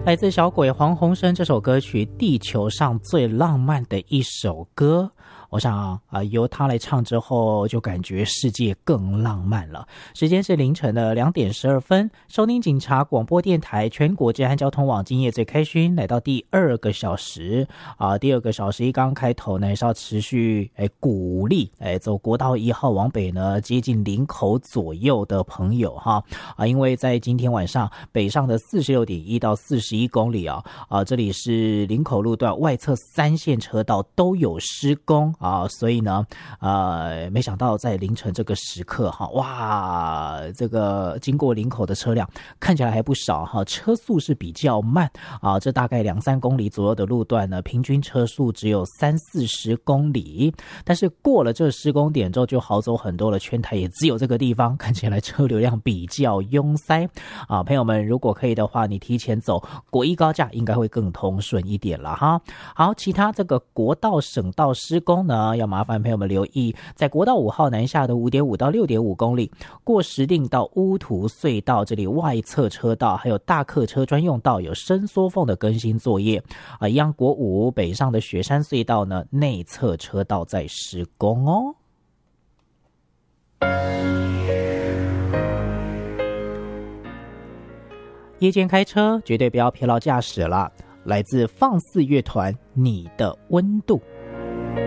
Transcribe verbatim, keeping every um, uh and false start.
来自小鬼黄鸿升这首歌曲《地球上最浪漫的一首歌》，我想啊、呃，由他来唱之后，就感觉世界更浪漫了。时间是凌晨的两点十二分，收听警察广播电台全国治安交通网今夜最开勋，来到第二个小时啊、呃，第二个小时一刚开头呢，是要持续哎鼓励哎走国道一号往北呢，接近林口左右的朋友哈啊，因为在今天晚上北上的四十六点一到四十一公里啊啊，这里是林口路段外侧三线车道都有施工啊，所以呢呃，没想到在凌晨这个时刻哈，哇，这个经过林口的车辆看起来还不少哈，车速是比较慢啊，这大概两三公里左右的路段呢，平均车速只有三四十公里，但是过了这施工点之后就好走很多了，全台也只有这个地方看起来车流量比较拥塞啊，朋友们如果可以的话，你提前走国一高架应该会更通顺一点了哈。好，其他这个国道省道施工呢，要麻烦朋友们留意，在国道五号南下的 五点五到六点五公里，过石碇到乌涂隧道这里外侧车道还有大客车专用道有伸缩缝的更新作业啊，一样国五北上的雪山隧道呢，内侧车道在施工哦。夜间开车绝对不要疲劳驾驶了。来自放肆乐团《你的温度》。